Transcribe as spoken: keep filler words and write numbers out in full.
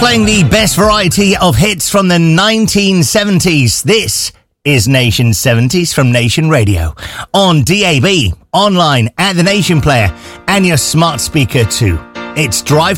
Playing the best variety of hits from the nineteen seventies. This is Nation seventies from Nation Radio. On D A B, online, at the Nation Player, and your smart speaker too. It's Drive